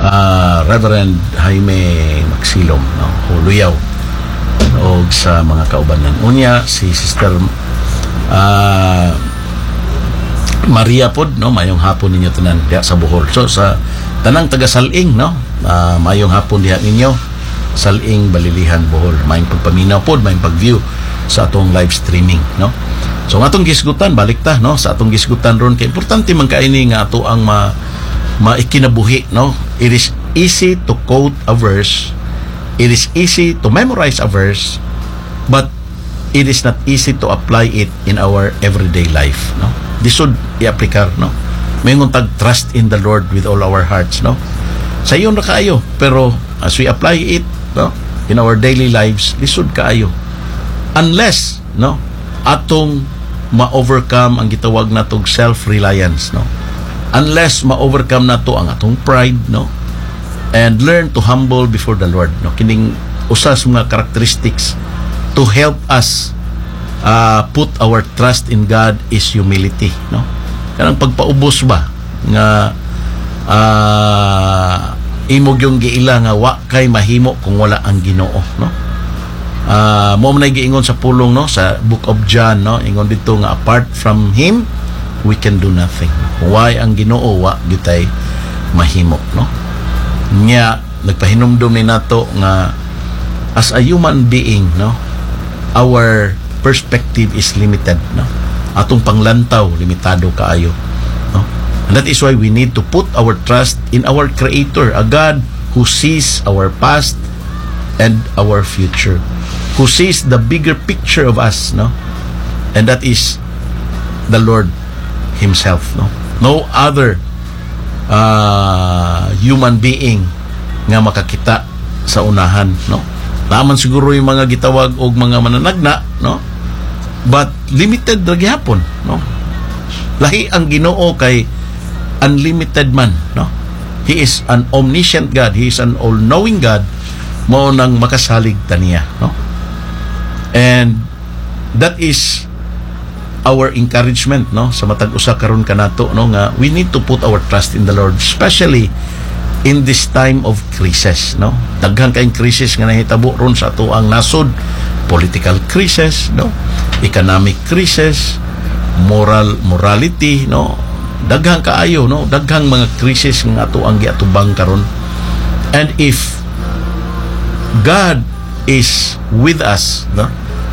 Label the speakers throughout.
Speaker 1: Reverend Jaime Maxilom, no, Huluyaw, o sa mga kaubanan. Unya, si Sister Maria pod, no, mayong hapon ninyo tanan diha sa Bohol. So sa tanang taga Saling, no, mayong hapon diha ninyo, Saling, Balilihan, Bohol. Mayong pagpaminaw pod, mayong pag-view sa atong live streaming, no. So nga atong gisgutan, balik ta, no, sa atong gisgutan ron, kay importante man kaini nga ato ang maikinabuhi, no. It is easy to quote a verse, it is easy to memorize a verse, but it is not easy to apply it in our everyday life, no. This should i-aplikar, no. Mayroon tag trust in the Lord with all our hearts, no. Sa iyo na kaayo, pero as we apply it, no, in our daily lives, this should kaayo. Unless, no, atong ma-overcome ang gitawag natong self-reliance, no. Unless ma-overcome nato ang atong pride, no, and learn to humble before the Lord, no. Kining usas mga characteristics to help us put our trust in God is humility, no. Kanang pagpaubos ba nga imog yung giila nga wa kay mahimo kung wala ang Ginoo, no. Mo man giingon sa pulong, no, sa Book of John, no, ingon dito nga apart from Him we can do nothing. Why ang Ginoo wa gitay mahimo, no. Nya nagpahinumdum ni nato nga as a human being, no, our perspective is limited, no. Atong panglantaw limitado kaayo, no. And that is why we need to put our trust in our Creator, a God who sees our past and our future, who sees the bigger picture of us, no. And that is the Lord Himself, no. No other human being nga makakita sa unahan, no. Naman siguro yung mga gitawag og mga mananagna, no, but limited ra gihapon, no. Lahi ang Ginoo kay unlimited man, no. He is an omniscient God, He is an all-knowing God, mao nang makasalig taniya, no. And that is our encouragement, no, sa matag usa karon kanato, no, nga we need to put our trust in the Lord, especially in this time of crisis, no. Daghang kayong crisis nga nahitabo ron sa ato ang nasod, political crisis, no, economic crisis, morality, no, daghang kaayo, no, daghang mga crisis nga ato ang giatubang karon. And if God is with us, no,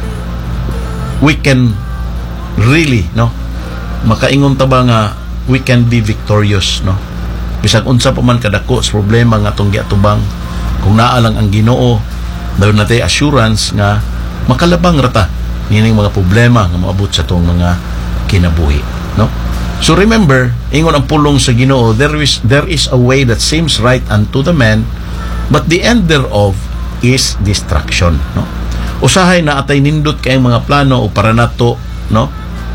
Speaker 1: we can really, no, makaingon ta ba nga we can be victorious, no. Bisag unsa pa man kadako sa problema nga atong giatubang, kung naa lang ang Ginoo, dayon natay assurance nga makalabang rata nining mga problema nga moabot sa atong mga kinabuhi, no. So remember, ingon ang pulong sa Ginoo, there is a way that seems right unto the man, but the end thereof is destruction, no. Usahay na atay nindot kay mga plano o para nato, no,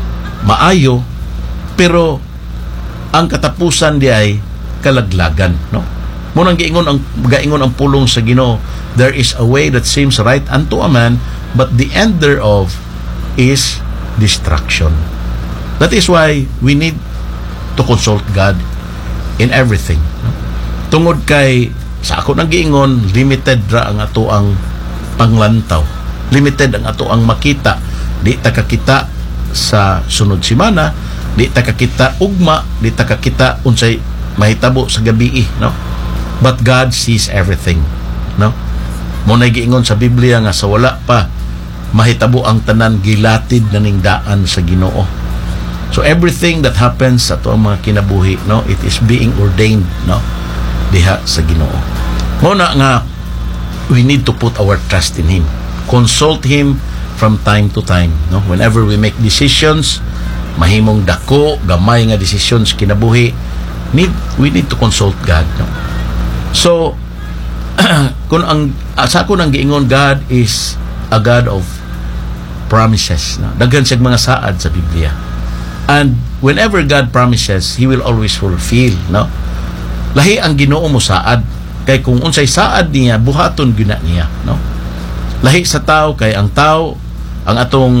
Speaker 1: maayo, pero ang katapusan di ay kalaglagan, no. Munang gaingon ang pulong sa Ginoo, there is a way that seems right unto a man, but the end thereof is destruction. That is why we need to consult God in everything, no? Tungod kay sa ako nang giingon, limited ra ang ato ang panglantaw, limited ang ato ang makita, di ta kakita sa sunod semana, di ta kakita ugma, di ta kakita unsay mahitabo sa gabi, no. But God sees everything, no. Mo na giingon sa Biblia nga sa wala pa mahitabo ang tanan, gilatid na ning daan sa Ginoo. So everything that happens sa ato ang mga kinabuhi, no, it is being ordained, no, diha sa Ginoo. Mo na nga we need to put our trust in Him, consult Him from time to time, no. Whenever we make decisions, mahimong dako gamay nga decisions kinabuhi, we need to consult God, no. So kung ang sa ako nang giingon, God is a God of promises, no. Daghan siyang mga saad sa Biblia, and whenever God promises, He will always fulfill, no. Lahi ang Ginoo mo saad, kay kung unsay saad niya buhaton gyud niya, no. Lahi sa tao, kay ang tao ang atong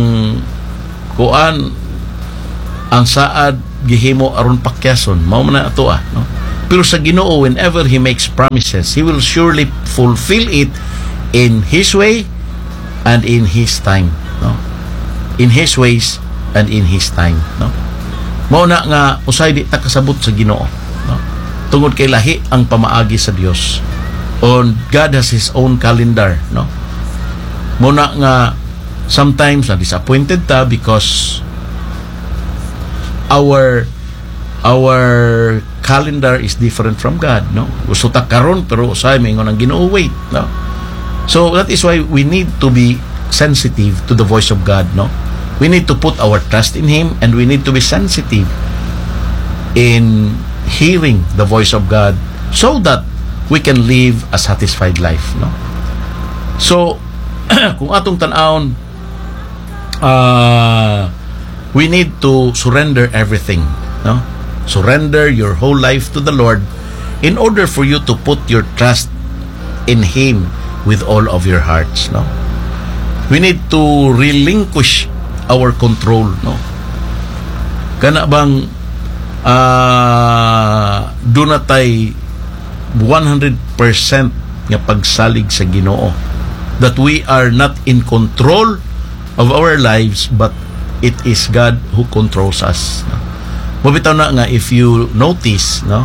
Speaker 1: kuan, ang saad gihimo aron pakyason, mao man ato, no. Pero sa Ginoo, whenever He makes promises, He will surely fulfill it in His way and in His time, no? In His ways and in His time, no? Mao na nga usay di ta kasabot sa Ginoo, no? Tungod kay lahi ang pamaagi sa Dios. On God has His own calendar, no? Mao na nga sometimes na disappointed ta because our calendar is different from God, no? Gusto ta karon pero usay mingon ang Ginoo wait, no? So that is why we need to be sensitive to the voice of God, no? We need to put our trust in Him, and we need to be sensitive in hearing the voice of God so that we can live a satisfied life, no? So kung atong tan-awon, we need to surrender everything, no? Surrender your whole life to the Lord in order for you to put your trust in Him with all of your hearts, no? We need to relinquish our control, no? Kana bang do na tay 100% nga pagsalig sa Ginoo, that we are not in control of our lives, but it is God who controls us, no? Mabitaw na nga, if you notice, no,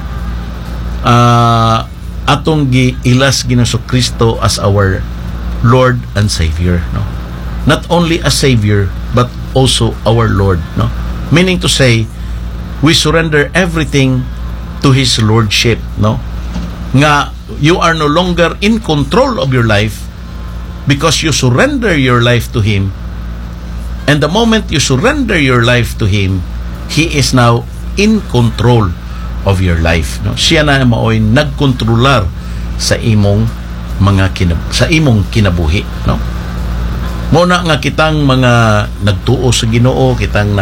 Speaker 1: atong giilas Ginoong Kristo as our Lord and Savior, no? Not only a Savior, but also our Lord, no? Meaning to say, we surrender everything to His Lordship, no? Nga, you are no longer in control of your life because you surrender your life to Him. And the moment you surrender your life to Him, He is now in control of your life, no? Siya na maoy nagkontrolar sa imong sa imong kinabuhi, no? Muna nga kitang mga nagtuo sa Ginoo, kitang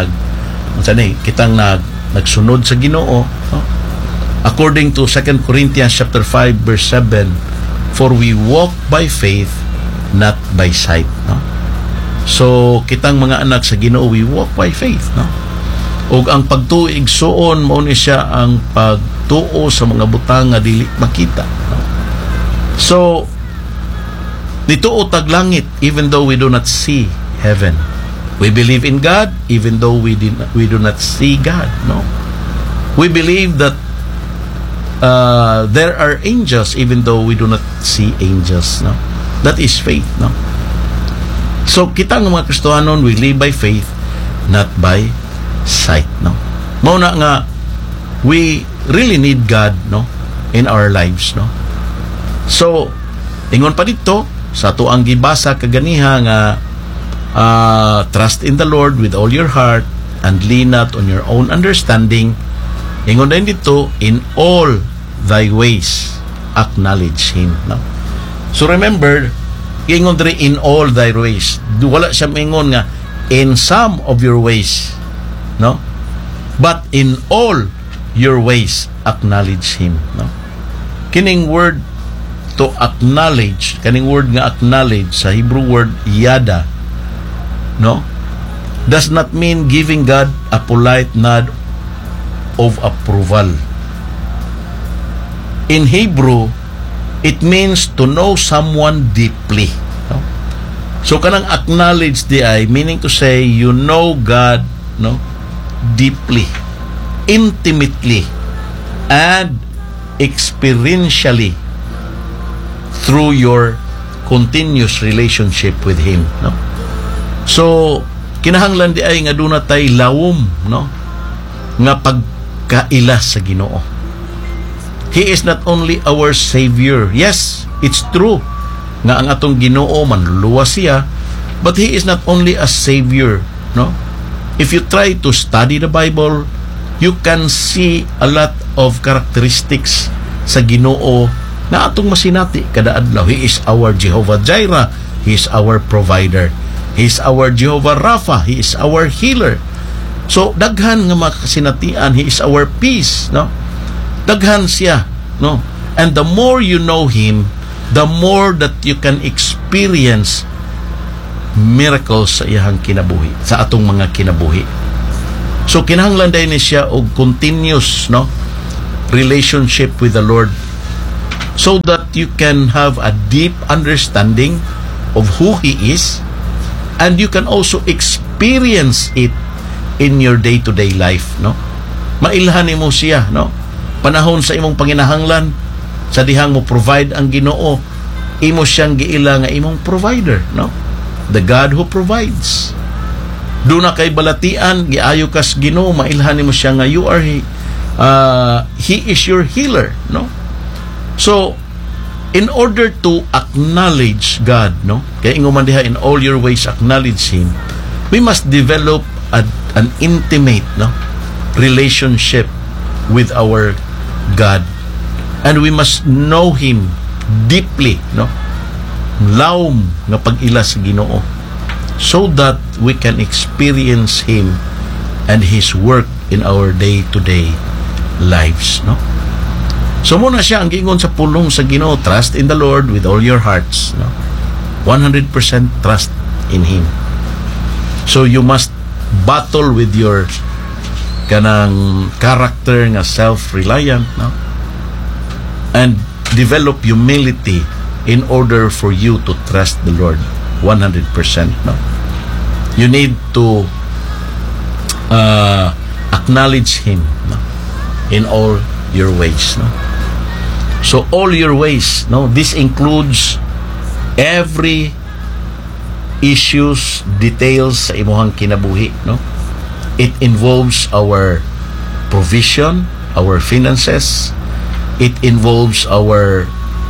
Speaker 1: nagsunod sa Ginoo, no? According to 2 Corinthians chapter 5 verse 7, for we walk by faith, not by sight, no? So kitang mga anak sa Ginoo, we walk by faith, no? Og ang pagtuig suon mao ni siya ang pagtuo sa mga butang nga dili makita, no? So nituo tag langit even though we do not see heaven. We believe in God even though we do not see God, no? We believe that there are angels even though we do not see angels, no? That is faith, no? So kita nga mga Kristohanon, we live by faith, not by sight, no? Mao na nga we really need God, no, in our lives, no? So ingon pa dito sa ato ang gibasa kaganiha nga trust in the Lord with all your heart and lean not on your own understanding. Ingon din dito, in all thy ways acknowledge Him, no? So remember, ingon diri in all thy ways. Wala siya ingon nga in some of your ways, no? But in all your ways acknowledge Him, no? Kining word to acknowledge, kaning word nga acknowledge sa Hebrew word yada, no, does not mean giving God a polite nod of approval. In Hebrew, it means to know someone deeply, no? So kanang acknowledge di ay meaning to say you know God, no, deeply, intimately, and experientially through your continuous relationship with Him, no? So kinahanglan di ay nga duna tay lawom, no, nga pagkaila sa Ginoo. He is not only our Savior. Yes, it's true nga ang atong Ginoo manluluwa siya, but He is not only a Savior, no? If you try to study the Bible, you can see a lot of characteristics sa Ginoo na atong masinati kada adlaw. He is our Jehovah Jireh. He is our provider. He is our Jehovah Rapha. He is our healer. So daghan nga makasinatian. He is our peace, no? Daghan siya, no? And the more you know Him, the more that you can experience miracles sa iyang kinabuhi, sa atong mga kinabuhi. So kinahanglan day ni siya og continuous, no, relationship with the Lord, so that you can have a deep understanding of who He is, and you can also experience it in your day-to-day life, no? Mailhan mo siya, no? Panahon sa imong panginahanglan, sa dihang mo provide ang Ginoo, imo siyang giila nga imong provider, no? The God who provides. Do na kay balatian, giayo kas Ginoo, mailhan mo siya nga you are He is your healer, no? So, in order to acknowledge God, no? Kaya ingon man diha, in all your ways acknowledge Him, we must develop an intimate, no, relationship with our God, and we must know Him deeply, no? Lawom nga pag-ila sa Ginoo, so that we can experience Him and His work in our day-to-day lives, no? So muna siya ang giingon sa pulong sa Ginoo, trust in the Lord with all your hearts, no? 100% trust in Him. So you must battle with your kanang character nga self-reliant, no? And develop humility in order for you to trust the Lord 100%, no? You need to acknowledge Him, no, in all your ways, no? So all your ways, no, this includes every issues, details sa imuhang kinabuhi, no? It involves our provision, our finances. It involves our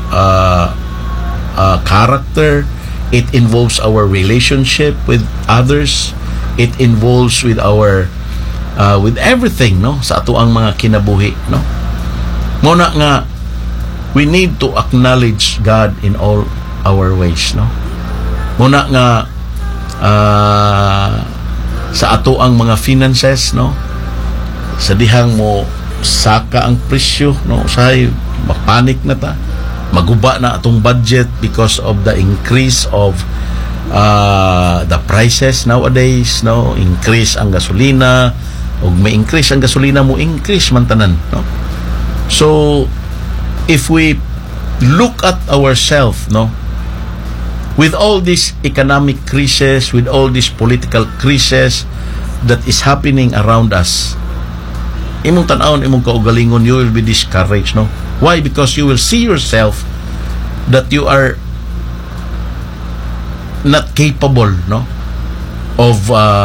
Speaker 1: character. It involves our relationship with others. It involves with our with everything, no, sa ato ang mga kinabuhi, no? Muna nga, we need to acknowledge God in all our ways, no? Muna nga, sa ato ang mga finances, no, sa dihang mo saka ang presyo, no, usahay mapanik na ta, maguba na atong budget because of the increase of the prices nowadays, no? Increase ang gasolina, ug may increase ang gasolina mo, increase man tanan, no? So if we look at ourselves, no, with all this economic crisis, with all this political crisis that is happening around us, imong tan-awon, imong kaugalingon, you will be discouraged, no? Why? Because you will see yourself that you are not capable, no, of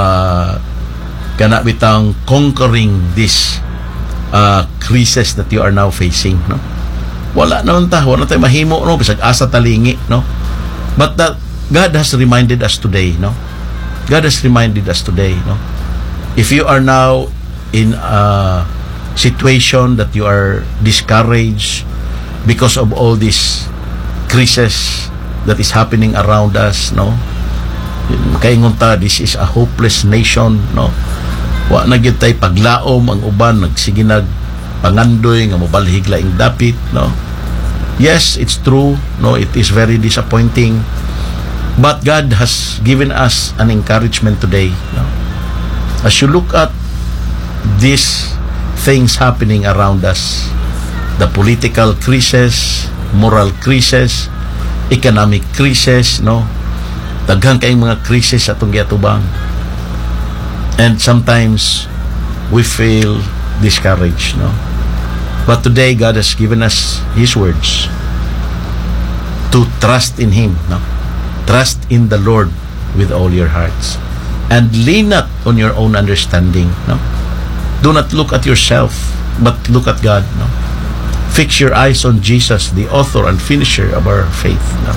Speaker 1: kana bitang conquering this crisis that you are now facing, no? Wala naman ta, wala tayo mahimo, no, bisag asa talingi, no? But that God has reminded us today, no? God has reminded us today, no? If you are now in a situation that you are discouraged because of all this crisis that is happening around us, no? Kaingon ta, this is a hopeless nation, no? Wa na gyud tay paglaom, ang uban nagsige nag pangandoy nga mobalhig laing dapit, no? Yes, it's true, no, it is very disappointing, but God has given us an encouragement today, no? As you look at these things happening around us, the political crisis, moral crisis, economic crisis, no, daghang kay mga crisis atong giatubang, and sometimes we feel discouraged, no? But today God has given us His words to trust in Him, no? Trust in the Lord with all your hearts, and lean not on your own understanding, no? Do not look at yourself, but look at God, no? Fix your eyes on Jesus, the author and finisher of our faith, no?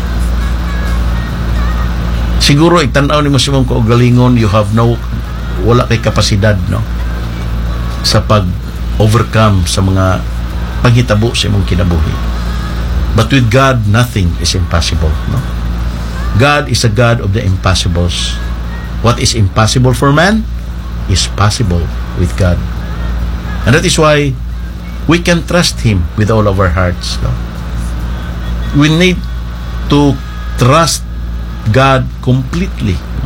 Speaker 1: Siguro itanaw ni mo sa mong kaugalingon, you have wala kay kapasidad, no, sa pag-overcome sa mga paghitabo sa imong kinabuhi. But with God, nothing is impossible, no? God is a God of the impossibles. What is impossible for man is possible with God. And that is why we can trust Him with all of our hearts, no? We need to trust God completely, no?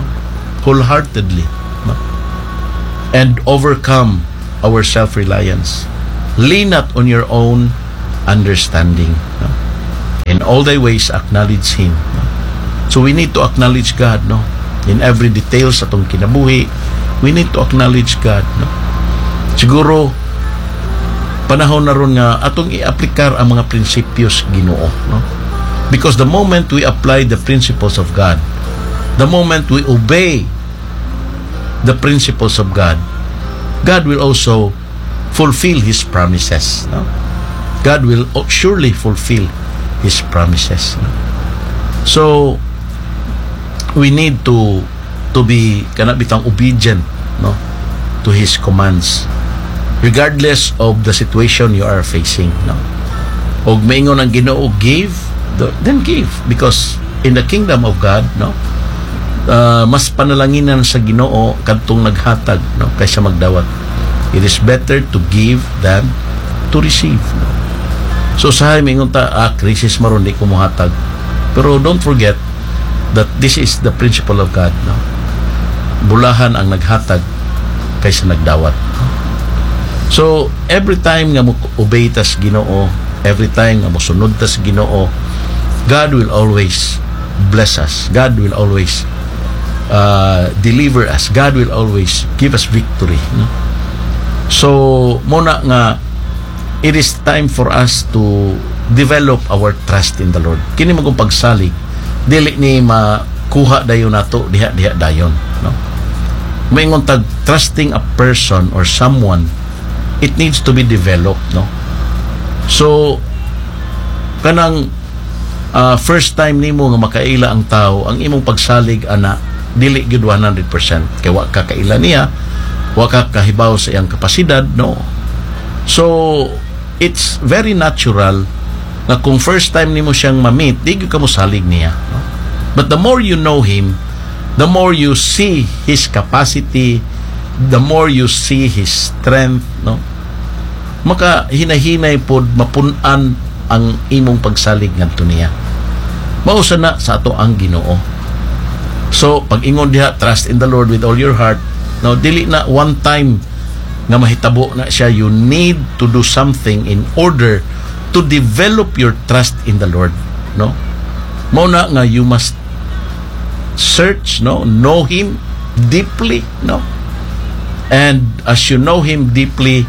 Speaker 1: Wholeheartedly, no? And overcome our self-reliance. Lean not on your own understanding. No? In all thy ways, acknowledge Him. No? So we need to acknowledge God, no? In every detail sa itong kinabuhi, we need to acknowledge God, no? Siguro, panahon na ron nga atong i-aplikar ang mga prinsipyos Ginoo, no? Because the moment we apply the principles of God, the moment we obey the principles of God, God will also fulfill His promises, no? God will surely fulfill His promises, no? So we need to be bitang obedient, no, to His commands, regardless of the situation you are facing, no? Og maingon ang Ginoo, give, then give, because in the kingdom of God, no, mas panalanginan sa Ginoo kadtong naghatag, no, kaysa magdawat. It is better to give than to receive, no? So sa maingon ta, crisis maron di ko mohatag, pero don't forget that this is the principle of God, no? Bulahan ang naghatag kaysa nagdawat, no? So every time nga mo obey tas Ginoo, every time nga mo sunod tas Ginoo, God will always bless us. God will always deliver us. God will always give us victory, no? So muna nga, it is time for us to develop our trust in the Lord. Kini magong pagsalig, dili ni makuha dayon nato diha dayon, no? Maingon tag, trusting a person or someone, it needs to be developed, no? So kanang first time nimo nga makaila ang tao, ang imong pagsalig ana dili gyud 100%, kay wa ka kaila niya, wa ka kahibaw sa iyang kapasidad, no? So it's very natural na kung first time nimo siyang ma-meet, di gyud ka mo salig niya, no? But the more you know Him, the more you see His capacity, the more you see His strength, no? Maka hinahinay pod mapun-an ang imong pagsalig ngadto niya. Mausa na sa ato ang Ginoo. So pag ingon diha, trust in the Lord with all your heart, no, dili na one time nga mahitabo na siya. You need to do something in order to develop your trust in the Lord, no? Mao na nga you must search, no, know Him deeply, no? And as you know Him deeply,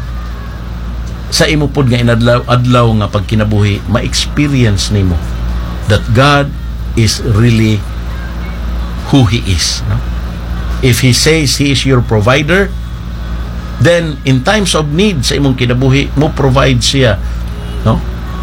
Speaker 1: sa imo pod nga inadlaw nga pagkinabuhi, ma-experience nimo that God is really who He is, no? If He says He is your provider, then in times of need sa imong kinabuhi, mo provide siya, no?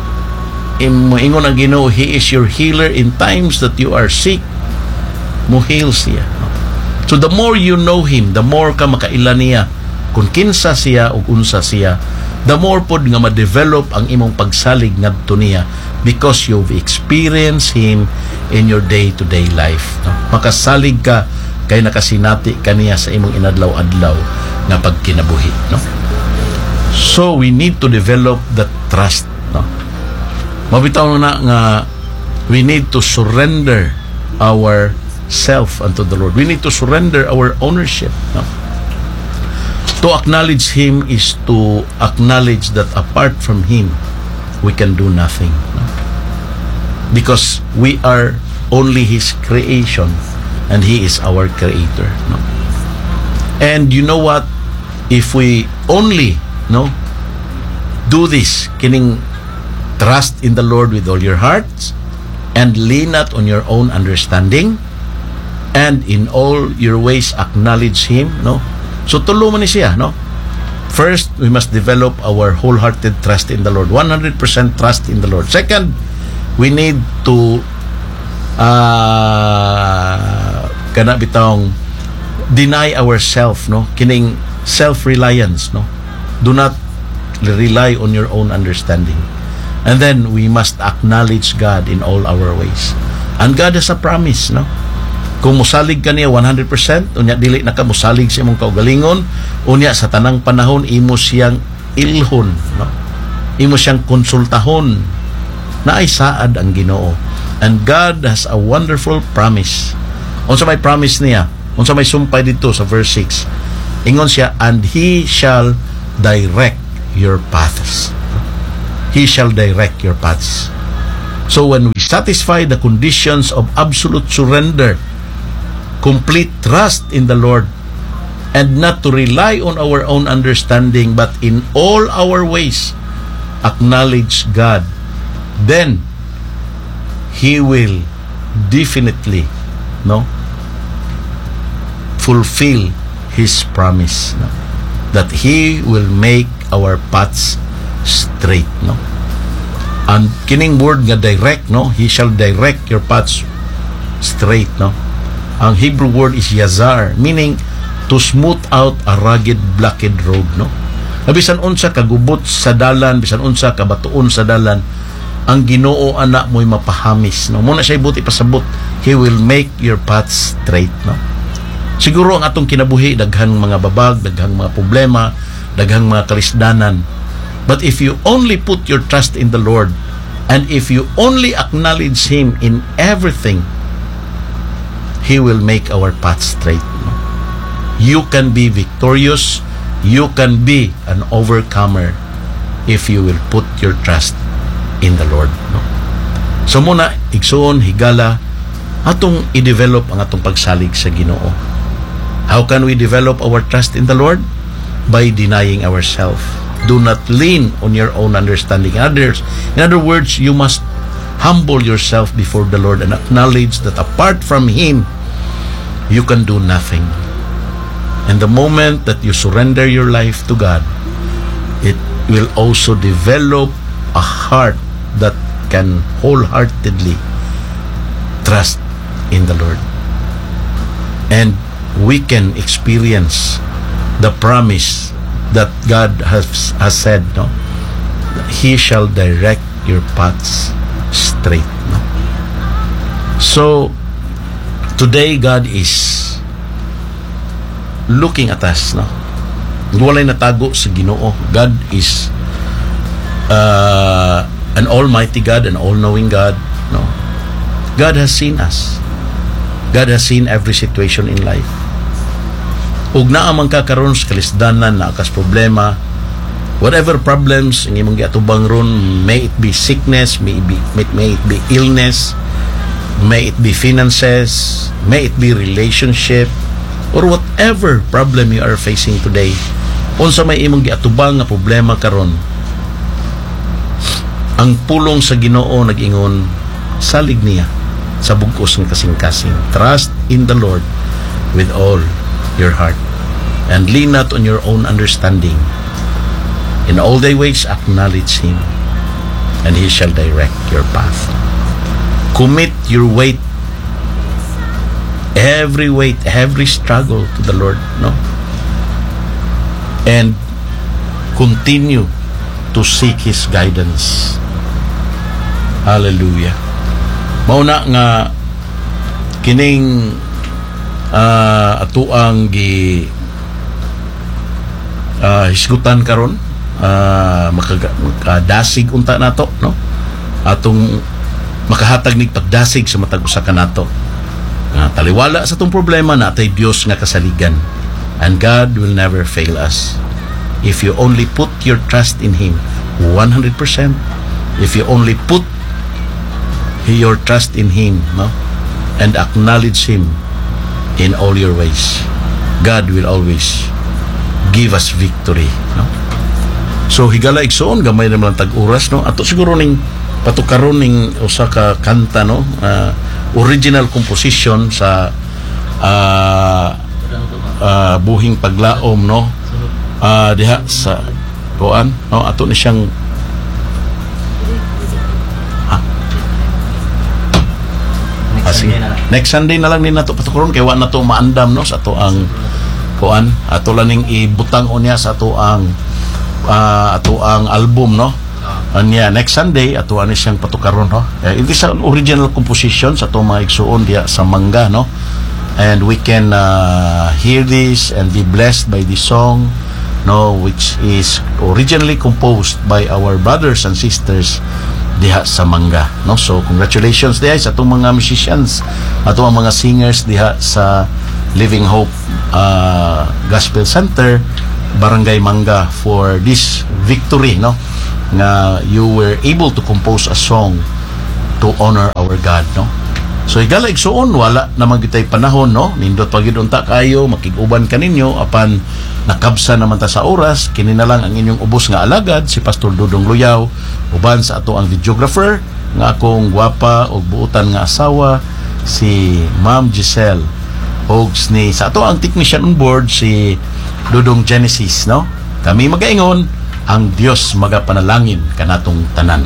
Speaker 1: Ingon ang Ginoo, He is your healer. In times that you are sick, mo heal siya, no? So the more you know Him, the more ka makaila niya kung kinsa siya o unsa siya, the more pod nga ma-develop ang imong pagsalig ngadto niya, because you've experienced Him in your day-to-day life, no? Makasalig ka kay nakasinati kaniya sa imong inadlaw-adlaw nga pagkinabuhi, no? So we need to develop that trust, no? Mabitaw na nga we need to surrender our self unto the Lord. We need to surrender our ownership, no? To acknowledge Him is to acknowledge that apart from Him we can do nothing, no? Because we are only His creation and He is our creator, no? And you know what, if we only, no, do this, kining trust in the Lord with all your hearts and lean not on your own understanding, and in all your ways acknowledge Him, no? So tulo man ni siya, no? First, we must develop our wholehearted trust in the Lord, 100% trust in the Lord. Second, we need to kana bitong deny ourselves, no? Kining self-reliance, no? Do not rely on your own understanding. And then we must acknowledge God in all our ways. And God has a promise, no? Kung musalig ka niya 100%, unya dili na ka musalig sa imong kaugalingon, unya sa tanang panahon imo siyang ilhon, no? Imo siyang konsultahon. Na ay saad ang Ginoo. And God has a wonderful promise. Unsa may promise niya? Unsa may sumpay dito sa verse 6? Ingon siya, and He shall direct your paths. He shall direct your paths. So when we satisfy the conditions of absolute surrender, complete trust in the Lord, and not to rely on our own understanding, but in all our ways acknowledge God, then He will definitely fulfill His promise, that He will make our paths straight. Ang kining word nga direct, He shall direct your paths straight. Ang Hebrew word is yazar, meaning to smooth out a rugged, blocked road. Bisan unsa kagubot sa dalan, bisan unsa kabatuon sa dalan, ang Ginoo ana mo'y mapahamis. Muna siya buti pasabot, He will make your paths straight. Siguro ang atong kinabuhi, daghang mga babag, daghang mga problema, daghang mga kalisdanan. But if you only put your trust in the Lord, and if you only acknowledge Him in everything, He will make our path straight. You can be victorious, you can be an overcomer if you will put your trust in the Lord. So muna, igsoon, higala, atong i-develop ang atong pagsalig sa Ginoo. How can we develop our trust in the Lord? By denying ourselves. Do not lean on your own understanding. In other words, you must humble yourself before the Lord and acknowledge that apart from Him, you can do nothing. And the moment that you surrender your life to God, it will also develop a heart that can wholeheartedly trust in the Lord. And we can experience the promise that God has said, He shall direct your paths straight. So today God is looking at us. Walay natago sa Ginoo. God is an almighty God, an all-knowing God. God has seen us. God has seen every situation in life. Ug naa man ka karon sa kalisdanan, naa kas problema, whatever problems ang imong giatubang ron, may it be sickness, may it be illness, may it be finances, may it be relationship, or whatever problem you are facing today, unsa may imong giatubang nga problema karon, ang pulong sa Ginoo nag-ingon, salig niya sa bugos ng kasing-kasing. Trust in the Lord with all your heart, and lean not on your own understanding. In all thy ways acknowledge Him, and He shall direct your path. Commit your weight, every struggle to the Lord, and continue to seek His guidance. Hallelujah. Mauna nga kining atuang gi hisgutan karon, makadasig unta nato, atong makahatag nig pagdasig sa matag usa kanato. Taliwala sa tong problema, natay Dios nga kasaligan, and God will never fail us if you only put your trust in Him 100%. If you only put your trust in Him, and acknowledge Him in all your ways, God will always give us victory. So higala igsoon, gamay naman tag-uras, ato siguro ning patukaron ning usa ka kanta, original composition sa buhing paglaom, diha sa kuan, ato ni siyang next Sunday na lang din nato patukaron, kay wa na to maandam sa ato ang kuan, ato lang ning ibutang unya sa ato ang album, anya next Sunday ato ani siyang patukaron, it is an original composition sa ato mga igsuon diya sa Mangga, and we can hear this and be blessed by this song, which is originally composed by our brothers and sisters diha sa Mangga, so congratulations diha sa atong mga musicians, atong mga singers diha sa Living Hope Gospel Center, Barangay Manga for this victory, no, nga you were able to compose a song to honor our God, no. So igala igsuon wala naman gitay panahon, no, nindot pagid unta kayo makig-uban kaninyo apan nakabsa naman ta sa oras. Kini na lang ang inyong ubos nga alagad si Pastor Dudong Luyaw uban sa ato ang videographer nga akong gwapa og buutan nga asawa si Ma'am Giselle og ni sa ato ang technician on board si Dudong Genesis, no. Kami magaingon ang Dios magapanalangin kanatong tanan.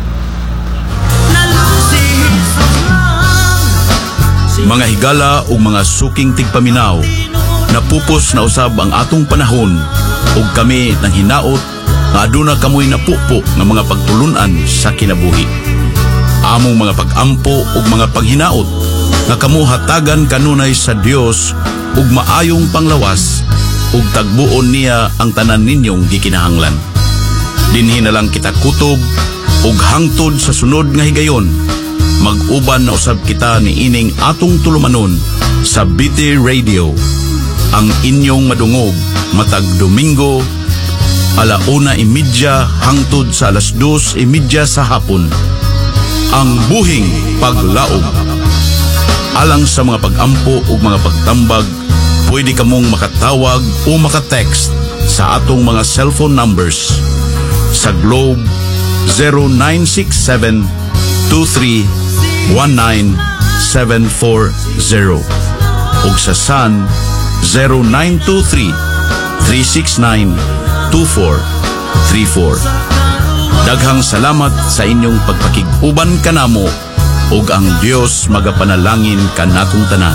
Speaker 2: Mga higala ug mga suking tigpaminaw, napupos na usab ang atong panahon ug kami nang hinaot nga aduna kamoy napupo nga mga pagtulunan sa kinabuhi. Among mga pagampo ug mga paghinaot nga kamo hatagan kanunay sa Dios ug maayong panglawas ug tagbuon niya ang tanan ninyong gikinahanglan. Dinhi na lang kita kutob ug hangtod sa sunod nga higayon. Mag-uban na usab kita ni ining atong tulumanon sa BT Radio, ang inyong madungog matag Domingo 1:30 hangtod sa 2:30 sa hapon. Ang buhing paglaom. Alang sa mga pagampo ug mga pagtambag, pwede kamong makatawag o makatext sa atong mga cellphone numbers. Sa Globe 0967-23-19740 ug sa Sun 0923-369-2434. Daghang salamat sa inyong pagpakig-uban kanamo ug ang Dios magapanalangin kanatong tanan.